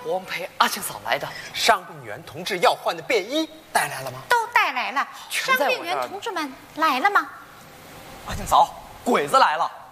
我们陪阿庆嫂来的。 伤病员同志要换的便衣带来了吗？ 都带来了。伤病员同志们来了吗？ 阿庆嫂，鬼子来了。